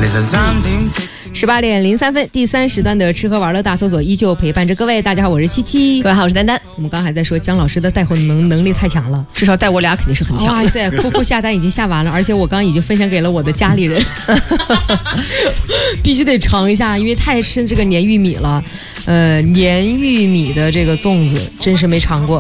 18:03，第3时段的吃喝玩乐大搜索依旧陪伴着各位。大家好，我是七七。 各位好，我是丹丹。 我们刚还在说姜老师的带货能力太强了， 至少带我俩肯定是很强。 哇塞，酷酷下单已经下完了，而且我刚已经分享给了我的家里人，必须得尝一下，因为太吃这个粘玉米了。粘玉米的这个粽子真是没尝过。